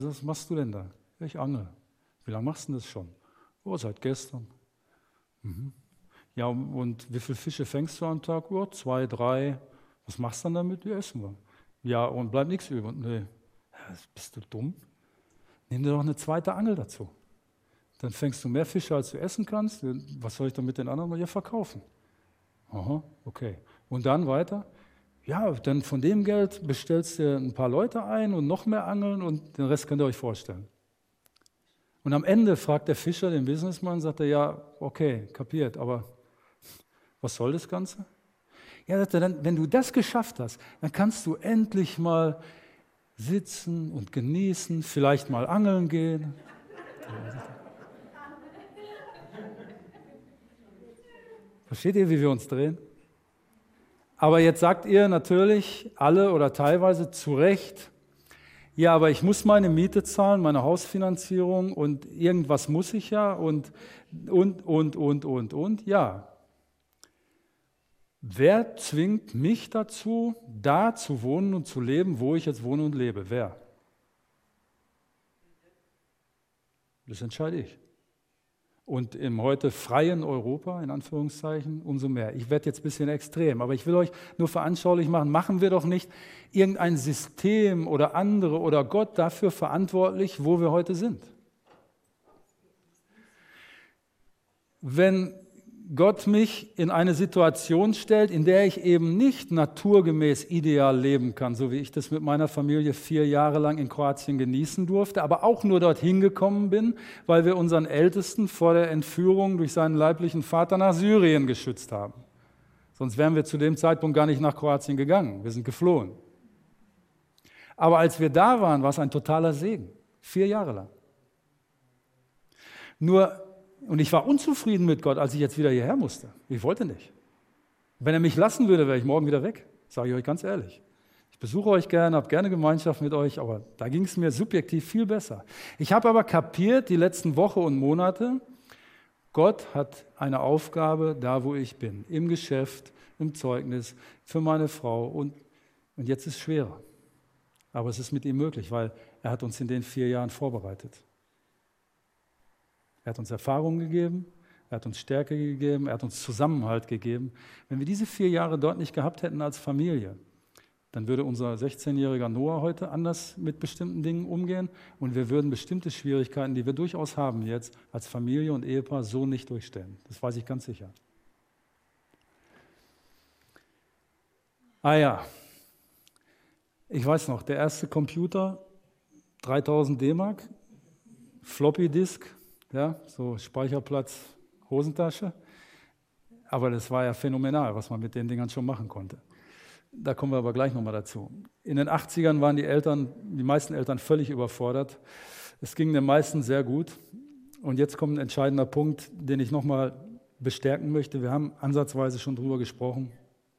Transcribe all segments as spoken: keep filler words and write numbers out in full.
Was machst du denn da? Ja, ich angel. Wie lange machst du denn das schon? Oh, seit gestern. Mhm. Ja, und wie viele Fische fängst du am Tag? Oh, zwei, drei. Was machst du dann damit? Wir essen wir. Ja, und bleibt nichts über. Nee. Ja, bist du dumm? Nimm dir doch eine zweite Angel dazu. Dann fängst du mehr Fische, als du essen kannst. Was soll ich dann mit den anderen? Ja, verkaufen. Aha, okay. Und dann weiter? Ja, dann von dem Geld bestellst du ein paar Leute ein und noch mehr angeln und den Rest könnt ihr euch vorstellen. Und am Ende fragt der Fischer den Businessmann, sagt er, ja, okay, kapiert, aber was soll das Ganze? Ja, sagt er, dann, wenn du das geschafft hast, dann kannst du endlich mal sitzen und genießen, vielleicht mal angeln gehen. Versteht ihr, wie wir uns drehen? Aber jetzt sagt ihr natürlich alle oder teilweise zu Recht, ja, aber ich muss meine Miete zahlen, meine Hausfinanzierung und irgendwas muss ich ja und, und, und, und, und, und, ja. Wer zwingt mich dazu, da zu wohnen und zu leben, wo ich jetzt wohne und lebe? Wer? Das entscheide ich. Und im heute freien Europa, in Anführungszeichen, umso mehr. Ich werde jetzt ein bisschen extrem, aber ich will euch nur veranschaulich machen, machen wir doch nicht irgendein System oder andere oder Gott dafür verantwortlich, wo wir heute sind. Wenn Gott mich in eine Situation stellt, in der ich eben nicht naturgemäß ideal leben kann, so wie ich das mit meiner Familie vier Jahre lang in Kroatien genießen durfte, aber auch nur dorthin gekommen bin, weil wir unseren Ältesten vor der Entführung durch seinen leiblichen Vater nach Syrien geschützt haben. Sonst wären wir zu dem Zeitpunkt gar nicht nach Kroatien gegangen. Wir sind geflohen. Aber als wir da waren, war es ein totaler Segen. Vier Jahre lang. Nur Und ich war unzufrieden mit Gott, als ich jetzt wieder hierher musste. Ich wollte nicht. Wenn er mich lassen würde, wäre ich morgen wieder weg. Sage ich euch ganz ehrlich. Ich besuche euch gerne, habe gerne Gemeinschaft mit euch, aber da ging es mir subjektiv viel besser. Ich habe aber kapiert, die letzten Wochen und Monate, Gott hat eine Aufgabe da, wo ich bin. Im Geschäft, im Zeugnis, für meine Frau. Und, und jetzt ist es schwerer. Aber es ist mit ihm möglich, weil er hat uns in den vier Jahren vorbereitet. Er hat uns Erfahrung gegeben, er hat uns Stärke gegeben, er hat uns Zusammenhalt gegeben. Wenn wir diese vier Jahre dort nicht gehabt hätten als Familie, dann würde unser sechzehnjähriger Noah heute anders mit bestimmten Dingen umgehen und wir würden bestimmte Schwierigkeiten, die wir durchaus haben jetzt, als Familie und Ehepaar so nicht durchstellen. Das weiß ich ganz sicher. Ah ja, ich weiß noch, der erste Computer, dreitausend D-Mark, Floppy Disk, ja, so Speicherplatz, Hosentasche. Aber das war ja phänomenal, was man mit den Dingern schon machen konnte. Da kommen wir aber gleich nochmal dazu. In den achtzigern waren die Eltern, die meisten Eltern völlig überfordert. Es ging den meisten sehr gut. Und jetzt kommt ein entscheidender Punkt, den ich nochmal bestärken möchte. Wir haben ansatzweise schon drüber gesprochen.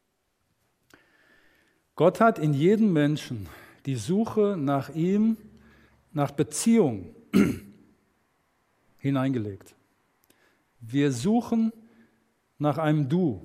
Gott hat in jeden Menschen die Suche nach ihm, nach Beziehung hineingelegt. Wir suchen nach einem Du,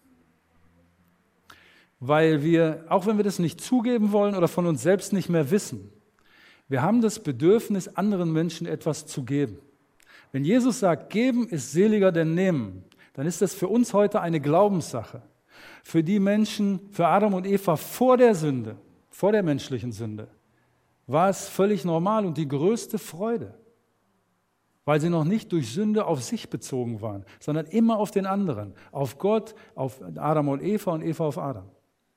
weil wir, auch wenn wir das nicht zugeben wollen oder von uns selbst nicht mehr wissen, wir haben das Bedürfnis, anderen Menschen etwas zu geben. Wenn Jesus sagt, geben ist seliger denn nehmen, dann ist das für uns heute eine Glaubenssache. Für die Menschen, für Adam und Eva vor der Sünde, vor der menschlichen Sünde, war es völlig normal und die größte Freude, weil sie noch nicht durch Sünde auf sich bezogen waren, sondern immer auf den anderen, auf Gott, auf Adam und Eva und Eva auf Adam.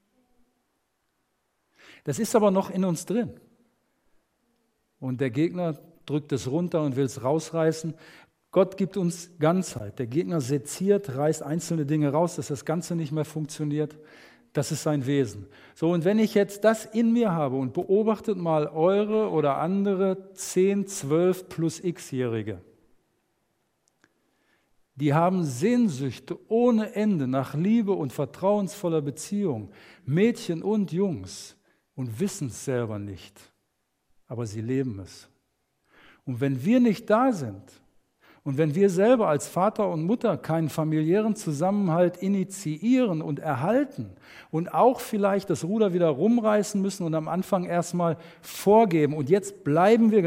Das ist aber noch in uns drin. Und der Gegner drückt es runter und will es rausreißen. Gott gibt uns Ganzheit. Der Gegner seziert, reißt einzelne Dinge raus, dass das Ganze nicht mehr funktioniert. Das ist sein Wesen. So, und wenn ich jetzt das in mir habe und beobachtet mal eure oder andere zehn, zwölf plus X-Jährige, die haben Sehnsüchte ohne Ende nach Liebe und vertrauensvoller Beziehung, Mädchen und Jungs, und wissen es selber nicht, aber sie leben es. Und wenn wir nicht da sind, und wenn wir selber als Vater und Mutter keinen familiären Zusammenhalt initiieren und erhalten und auch vielleicht das Ruder wieder rumreißen müssen und am Anfang erstmal vorgeben und jetzt bleiben wir